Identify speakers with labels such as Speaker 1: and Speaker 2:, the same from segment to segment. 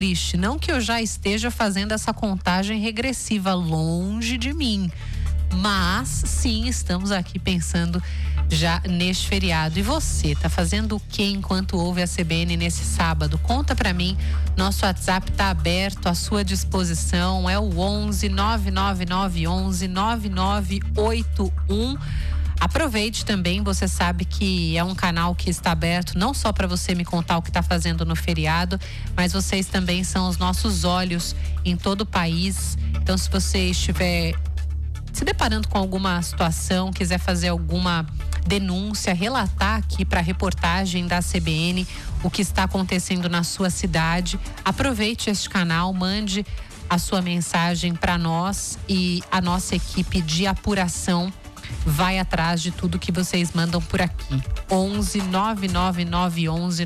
Speaker 1: triste. Não que eu já esteja fazendo essa contagem regressiva, longe de mim. Mas sim, estamos aqui pensando já neste feriado. E você, tá fazendo o que enquanto ouve a CBN nesse sábado? Conta pra mim. Nosso WhatsApp tá aberto à sua disposição. É o 11 99911 9981. Aproveite também, você sabe que é um canal que está aberto não só para você me contar o que está fazendo no feriado, mas vocês também são os nossos olhos em todo o país. Então, se você estiver se deparando com alguma situação, quiser fazer alguma denúncia, relatar aqui para a reportagem da CBN o que está acontecendo na sua cidade, aproveite este canal, mande a sua mensagem para nós e a nossa equipe de apuração vai atrás de tudo que vocês mandam por aqui. 11 99911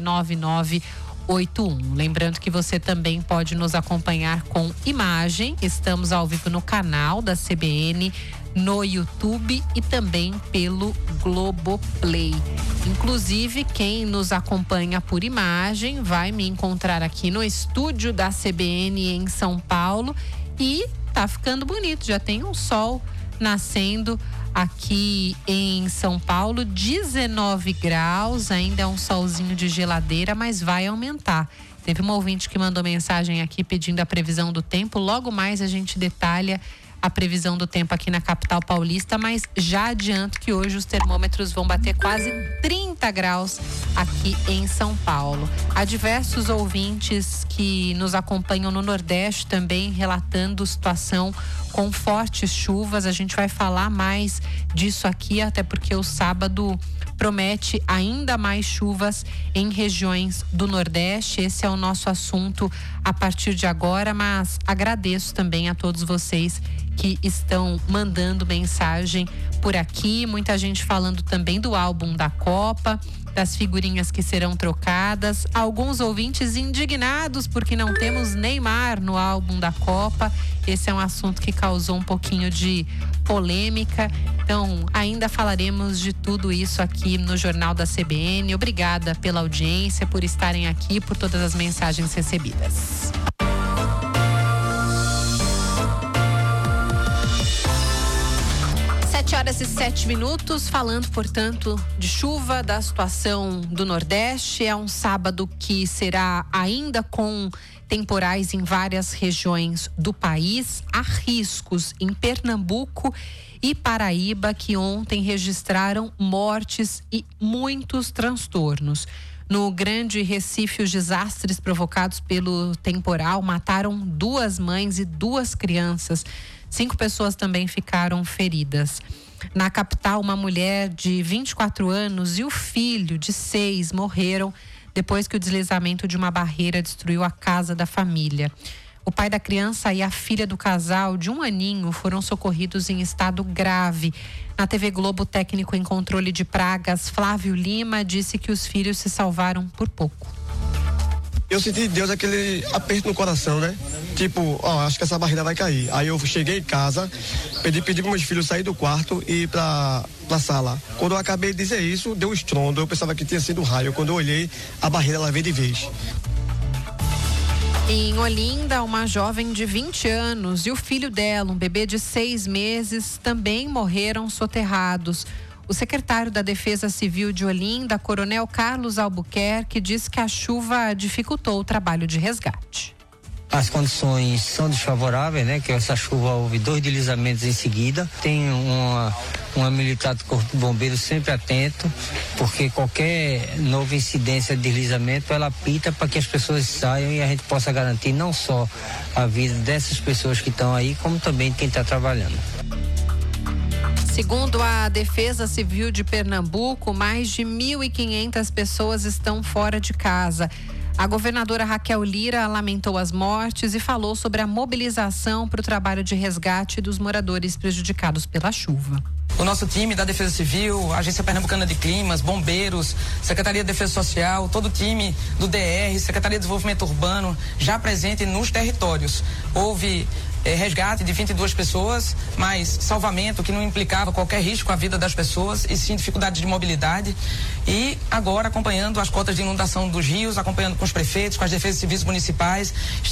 Speaker 1: 9981. Lembrando que você também pode nos acompanhar com imagem. Estamos ao vivo no canal da CBN, no YouTube e também pelo Globoplay. Inclusive, quem nos acompanha por imagem vai me encontrar aqui no estúdio da CBN em São Paulo e tá ficando bonito. Já tem um sol nascendo aqui em São Paulo, 19 graus, ainda é um solzinho de geladeira, mas vai aumentar. Teve uma ouvinte que mandou mensagem aqui pedindo a previsão do tempo. Logo mais a gente detalha a previsão do tempo aqui na capital paulista, mas já adianto que hoje os termômetros vão bater quase 30 graus aqui em São Paulo. Há diversos ouvintes que nos acompanham no Nordeste também relatando situação com fortes chuvas. A gente vai falar mais disso aqui, até porque o sábado promete ainda mais chuvas em regiões do Nordeste. Esse é o nosso assunto a partir de agora, mas agradeço também a todos vocês que estão mandando mensagem por aqui. Muita gente falando também do álbum da Copa, das figurinhas que serão trocadas. Alguns ouvintes indignados porque não temos Neymar no álbum da Copa. Esse é um assunto que causou um pouquinho de polêmica. Então, ainda falaremos de tudo isso aqui no Jornal da CBN. Obrigada pela audiência, por estarem aqui, por todas as mensagens recebidas. 7h07, falando, portanto, de chuva, da situação do Nordeste. É um sábado que será ainda com temporais em várias regiões do país. Há riscos em Pernambuco e Paraíba, que ontem registraram mortes e muitos transtornos. No Grande Recife, os desastres provocados pelo temporal mataram 2 mães e 2 crianças. 5 pessoas também ficaram feridas. Na capital, uma mulher de 24 anos e o filho de 6 morreram depois que o deslizamento de uma barreira destruiu a casa da família. O pai da criança e a filha do casal, de 1 aninho, foram socorridos em estado grave. Na TV Globo, o técnico em controle de pragas, Flávio Lima, disse que os filhos se salvaram por pouco.
Speaker 2: Eu senti de Deus aquele aperto no coração, né? Tipo, acho que essa barreira vai cair. Aí eu cheguei em casa, pedi para meus filhos sair do quarto e ir pra sala. Quando eu acabei de dizer isso, deu um estrondo. Eu pensava que tinha sido raio. Quando eu olhei, a barreira ela veio de vez.
Speaker 1: Em Olinda, uma jovem de 20 anos e o filho dela, um bebê de 6 meses, também morreram soterrados. O secretário da Defesa Civil de Olinda, Coronel Carlos Albuquerque, disse que a chuva dificultou o trabalho de resgate.
Speaker 3: As condições são desfavoráveis, né? Que essa chuva houve 2 deslizamentos em seguida. Tem uma militar do Corpo de Bombeiros sempre atento, porque qualquer nova incidência de deslizamento, ela apita para que as pessoas saiam e a gente possa garantir não só a vida dessas pessoas que estão aí, como também de quem está trabalhando.
Speaker 1: Segundo a Defesa Civil de Pernambuco, mais de 1.500 pessoas estão fora de casa. A governadora Raquel Lira lamentou as mortes e falou sobre a mobilização para o trabalho de resgate dos moradores prejudicados pela chuva.
Speaker 4: O nosso time da Defesa Civil, Agência Pernambucana de Climas, Bombeiros, Secretaria de Defesa Social, todo o time do DR, Secretaria de Desenvolvimento Urbano, já presente nos territórios. Houve resgate de 22 pessoas, mas salvamento que não implicava qualquer risco à vida das pessoas e sim dificuldade de mobilidade. E agora acompanhando as cotas de inundação dos rios, acompanhando com os prefeitos, com as defesas civis municipais.